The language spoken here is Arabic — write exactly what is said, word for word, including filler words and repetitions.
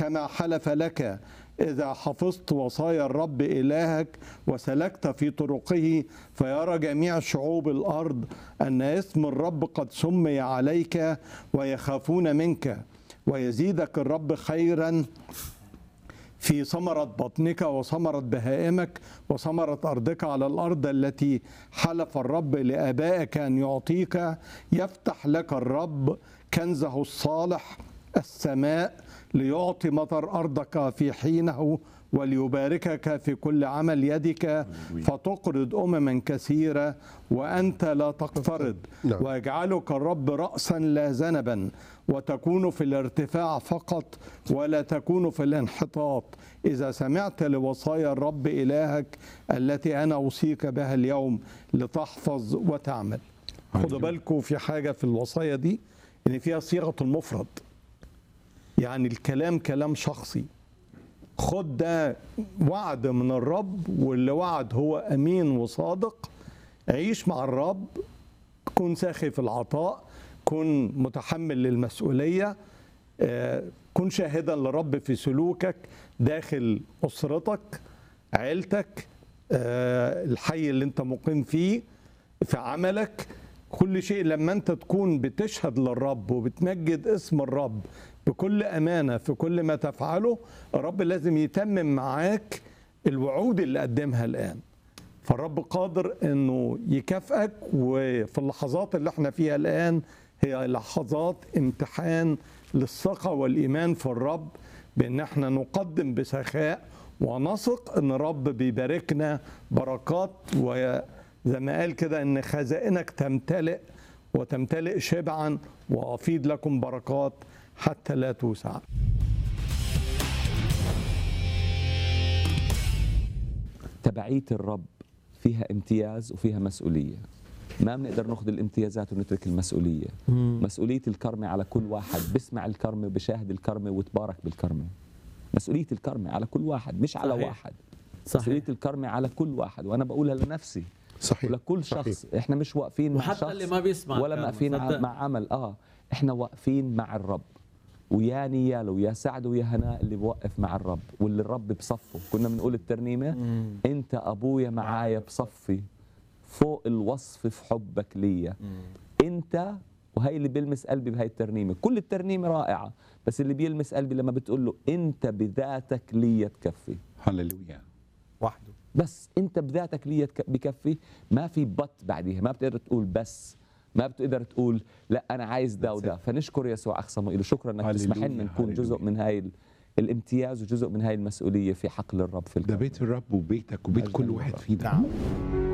كما حلف لك إذا حفظت وصايا الرب إلهك وسلكت في طرقه، فيرى جميع شعوب الأرض أن اسم الرب قد سمي عليك ويخافون منك، ويزيدك الرب خيرا في ثمرة بطنك وثمرة بهائمك وثمرة أرضك على الأرض التي حلف الرب لآبائك أن يعطيك. يفتح لك الرب كنزه الصالح السماء ليعطي مطر أرضك في حينه، وليباركك في كل عمل يدك، فتقرض أمما كثيرة وأنت لا تقترض. ويجعلك الرب رأسا لا ذنبا، وتكون في الارتفاع فقط ولا تكون في الانحطاط، إذا سمعت لوصايا الرب إلهك التي أنا أوصيك بها اليوم لتحفظ وتعمل. خدوا بالكم في حاجة في الوصايا دي، إن فيها صيغة المفرد، يعني الكلام كلام شخصي. خد ده وعد من الرب، واللي وعد هو أمين وصادق. عيش مع الرب، كن ساخي في العطاء، كن متحمل للمسؤولية، كن شاهدا للرب في سلوكك داخل أسرتك، عيلتك، الحي اللي انت مقيم فيه، في عملك، كل شيء. لما انت تكون بتشهد للرب وبتمجد اسم الرب بكل أمانة في كل ما تفعله، الرب لازم يتمم معاك الوعود اللي قدمها الآن. فالرب قادر أنه يكافئك. وفي اللحظات اللي احنا فيها الآن هي لحظات امتحان للثقة والإيمان في الرب، بأن احنا نقدم بسخاء ونثق أن الرب بيباركنا بركات، وزي ما قال كده أن خزائنك تمتلئ وتمتلئ شبعا، وأفيض لكم بركات حتى لا توسع. تبعية الرب فيها امتياز وفيها مسؤولية. ما بنقدر ناخذ الامتيازات ونترك المسؤولية. مم. مسؤولية الكرمة على كل واحد بسمع الكرمة وبشاهد الكرمة وتبارك بالكرمة. مسؤولية الكرمة على كل واحد، مش على صحيح. واحد. صحيح. مسؤولية الكرمة على كل واحد، وأنا بقولها لنفسي. صحيح. ولكل شخص. صحيح. احنا مش واقفين مع شخص اللي ما بيسمع ولا واقفين مع عمل. اه احنا واقفين مع الرب، ويا نيال ويا سعد ويا هناء اللي بوقف مع الرب واللي الرب بصفه. كنا بنقول الترنيمه مم. انت ابويا معايا بصفي، فوق الوصف في حبك ليا. انت، وهي اللي بيلمس قلبي بهاي الترنيمه. كل الترنيمه رائعه، بس اللي بيلمس قلبي لما بتقول له انت بذاتك ليا تكفي. هللويا. وحده بس انت بذاتك ليا بكفي. ما في بط بعديها، ما بتقدر تقول بس، ما بتقدر تقول لا انا عايز ده وده. فنشكر يسوع اخ صموئيل، شكرا انك تسمح لنا نكون جزء من هاي الامتياز وجزء من هاي المسؤوليه في حقل الرب في الكون. ده بيت الرب وبيتك وبيت كل واحد فينا.